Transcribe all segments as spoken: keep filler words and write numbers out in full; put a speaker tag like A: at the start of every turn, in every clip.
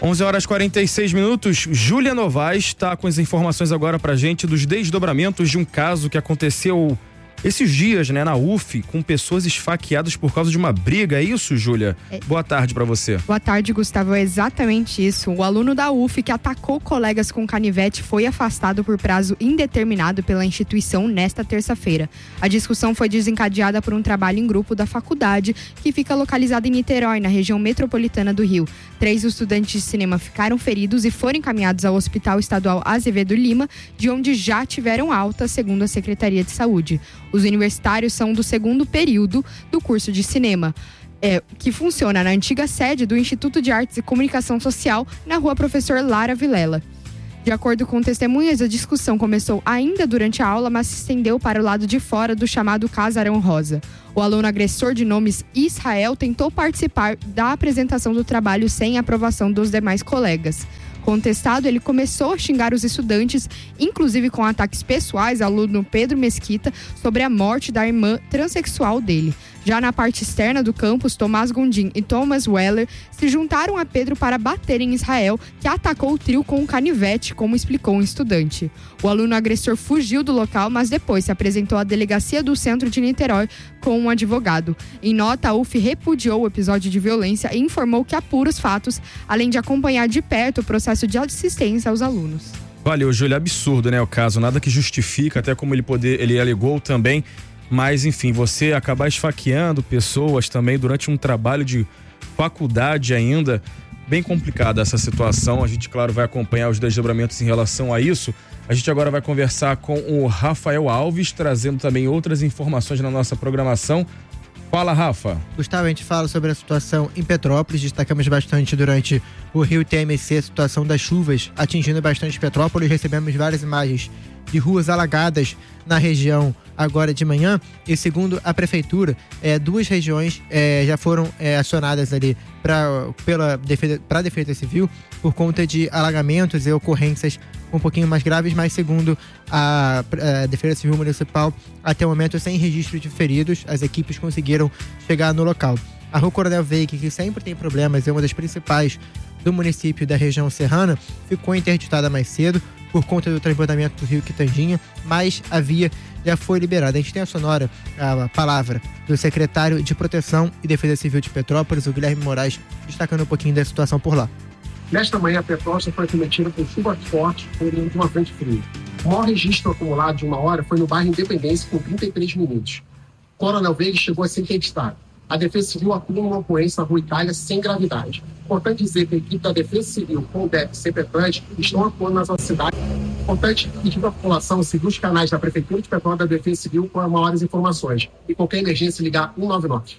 A: onze horas e quarenta e seis minutos. Júlia Novaes está com as informações agora pra gente dos desdobramentos de um caso que aconteceu esses dias, né, na U F, com pessoas esfaqueadas por causa de uma briga. É isso, Júlia? É. Boa tarde pra você.
B: Boa tarde, Gustavo. É exatamente isso. O aluno da U F que atacou colegas com canivete foi afastado por prazo indeterminado pela instituição nesta terça-feira. A discussão foi desencadeada por um trabalho em grupo da faculdade, que fica localizada em Niterói, na região metropolitana do Rio. Três estudantes de cinema ficaram feridos e foram encaminhados ao Hospital Estadual Azevedo Lima, de onde já tiveram alta, segundo a Secretaria de Saúde. Os universitários são do segundo período do curso de cinema, é, que funciona na antiga sede do Instituto de Artes e Comunicação Social, na rua Professor Lara Vilela. De acordo com testemunhas, a discussão começou ainda durante a aula, mas se estendeu para o lado de fora do chamado Casarão Rosa. O aluno agressor, de nomes Israel, tentou participar da apresentação do trabalho sem aprovação dos demais colegas. Contestado, ele começou a xingar os estudantes, inclusive com ataques pessoais ao aluno Pedro Mesquita, sobre a morte da irmã transexual dele. Já na parte externa do campus, Tomás Gondim e Thomas Weller se juntaram a Pedro para bater em Israel, que atacou o trio com um canivete, como explicou um estudante. O aluno agressor fugiu do local, mas depois se apresentou à delegacia do centro de Niterói com um advogado. Em nota, a U F repudiou o episódio de violência e informou que apura os fatos, além de acompanhar de perto o processo de assistência aos alunos.
A: Valeu, Júlia. Absurdo, né, o caso. Nada que justifica, até como ele, poder, ele alegou também. Mas, enfim, você acabar esfaqueando pessoas também durante um trabalho de faculdade ainda, bem complicada essa situação. A gente, claro, vai acompanhar os desdobramentos em relação a isso. A gente agora vai conversar com o Rafael Alves, trazendo também outras informações na nossa programação. Fala, Rafa.
C: Gustavo, a gente fala sobre a situação em Petrópolis. Destacamos bastante durante o Rio T M C a situação das chuvas atingindo bastante Petrópolis. Recebemos várias imagens de ruas alagadas na região agora de manhã, e segundo a prefeitura, é, duas regiões é, já foram é, acionadas ali para pela defesa, para a Defesa Civil por conta de alagamentos e ocorrências um pouquinho mais graves, mas segundo a, a Defesa Civil Municipal, até o momento sem registro de feridos, as equipes conseguiram chegar no local. A Rua Coronel Veig, que sempre tem problemas, é uma das principais do município da região serrana, ficou interditada mais cedo por conta do transbordamento do rio Quitandinha, mas a via já foi liberada. A gente tem a sonora, a palavra do secretário de Proteção e Defesa Civil de Petrópolis, o Guilherme Moraes, destacando um pouquinho da situação por lá.
D: Nesta manhã, Petrópolis foi acometida por chuva forte por uma frente fria. O maior registro acumulado de uma hora foi no bairro Independência, com trinta e três minutos. Coronel Veig chegou a ser interditado. A Defesa Civil atua uma ocorrência na Rua Itália sem gravidade. Importante dizer que a equipe da Defesa Civil, com o D E P e CEPETRANS, estão atuando nas nossas cidades. Importante pedir para a população seguir os canais da Prefeitura de Petrópolis da Defesa Civil com maiores informações. E qualquer emergência, ligar um nove nove.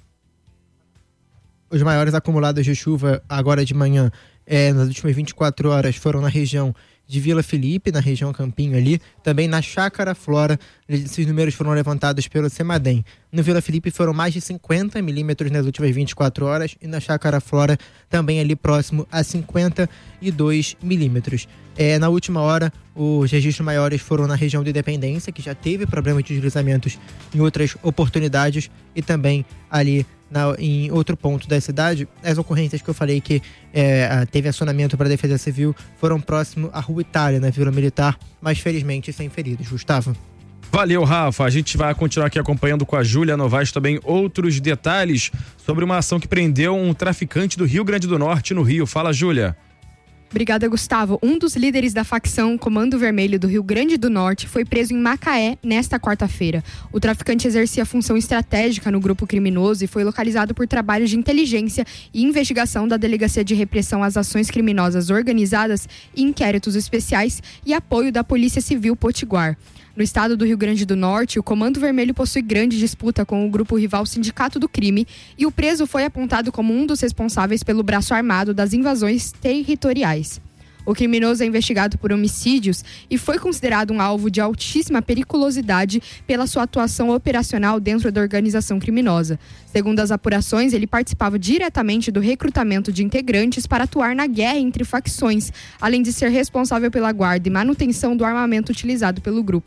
C: Os maiores acumulados de chuva agora de manhã, é, nas últimas vinte e quatro horas, foram na região de Vila Felipe, na região Campinho ali, também na Chácara Flora. Esses números foram levantados pelo CEMADEM. No Vila Felipe foram mais de cinquenta milímetros nas últimas vinte e quatro horas e na Chácara Flora também ali próximo a cinquenta e dois milímetros. É, na última hora, os registros maiores foram na região de Independência, que já teve problemas de deslizamentos em outras oportunidades, e também ali na, em outro ponto da cidade. As ocorrências que eu falei que é, teve acionamento para a Defesa Civil foram próximo à Rua Itália, na Vila Militar, mas felizmente sem feridos. Gustavo.
A: Valeu, Rafa. A gente vai continuar aqui acompanhando com a Júlia Novaes também outros detalhes sobre uma ação que prendeu um traficante do Rio Grande do Norte no Rio. Fala, Júlia.
B: Obrigada, Gustavo. Um dos líderes da facção Comando Vermelho do Rio Grande do Norte foi preso em Macaé nesta quarta-feira. O traficante exercia função estratégica no grupo criminoso e foi localizado por trabalhos de inteligência e investigação da Delegacia de Repressão às Ações Criminosas Organizadas e Inquéritos Especiais e apoio da Polícia Civil Potiguar. No estado do Rio Grande do Norte, o Comando Vermelho possui grande disputa com o grupo rival Sindicato do Crime e o preso foi apontado como um dos responsáveis pelo braço armado das invasões territoriais. O criminoso é investigado por homicídios e foi considerado um alvo de altíssima periculosidade pela sua atuação operacional dentro da organização criminosa. Segundo as apurações, ele participava diretamente do recrutamento de integrantes para atuar na guerra entre facções, além de ser responsável pela guarda e manutenção do armamento utilizado pelo grupo.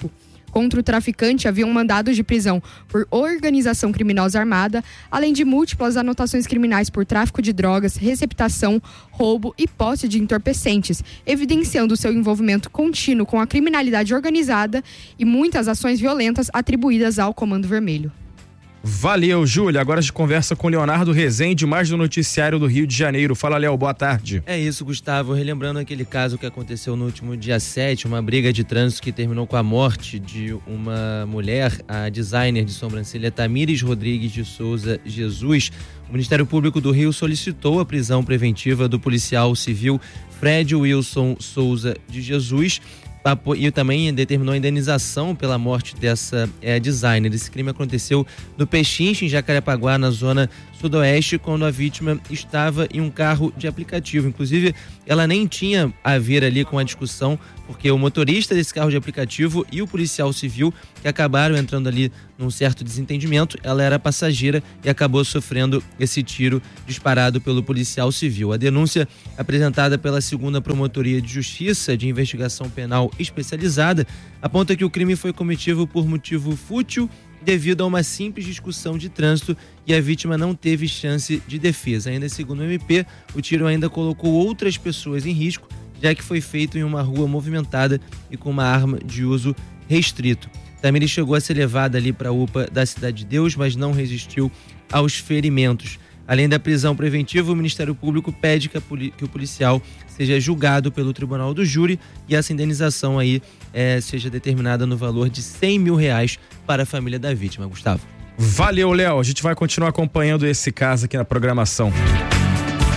B: Contra o traficante haviam mandados de prisão por organização criminosa armada, além de múltiplas anotações criminais por tráfico de drogas, receptação, roubo e posse de entorpecentes, evidenciando seu envolvimento contínuo com a criminalidade organizada e muitas ações violentas atribuídas ao Comando Vermelho.
A: Valeu, Júlia. Agora a gente conversa com Leonardo Rezende, mais do noticiário do Rio de Janeiro. Fala, Léo, boa tarde.
E: É isso, Gustavo. Relembrando aquele caso que aconteceu no último dia sete, uma briga de trânsito que terminou com a morte de uma mulher, a designer de sobrancelha Tamires Rodrigues de Souza Jesus. O Ministério Público do Rio solicitou a prisão preventiva do policial civil Fred Wilson Souza de Jesus e também determinou a indenização pela morte dessa é, designer. Esse crime aconteceu no Pechincha, em Jacarepaguá, na zona sudoeste, quando a vítima estava em um carro de aplicativo. Inclusive, ela nem tinha a ver ali com a discussão, porque o motorista desse carro de aplicativo e o policial civil, que acabaram entrando ali num certo desentendimento, ela era passageira e acabou sofrendo esse tiro disparado pelo policial civil. A denúncia apresentada pela segunda Promotoria de Justiça de Investigação Penal Especializada aponta que o crime foi cometido por motivo fútil devido a uma simples discussão de trânsito e a vítima não teve chance de defesa. Ainda segundo o M P, o tiro ainda colocou outras pessoas em risco, já que foi feito em uma rua movimentada e com uma arma de uso restrito. Tamires chegou a ser levada ali para a U P A da Cidade de Deus, mas não resistiu aos ferimentos. Além da prisão preventiva, o Ministério Público pede que, a poli- que o policial seja julgado pelo Tribunal do Júri e essa indenização aí é, seja determinada no valor de cem mil reais para a família da vítima. Gustavo.
A: Valeu, Léo. A gente vai continuar acompanhando esse caso aqui na programação.